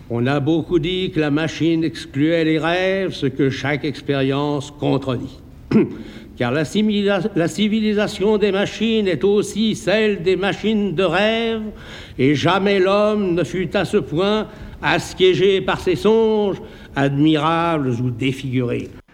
On a beaucoup dit que la machine excluait les rêves, ce que chaque expérience contredit. Car la civilisation des machines est aussi celle des machines de rêve, et jamais l'homme ne fut à ce point assiégé par ses songes, admirables ou défigurés.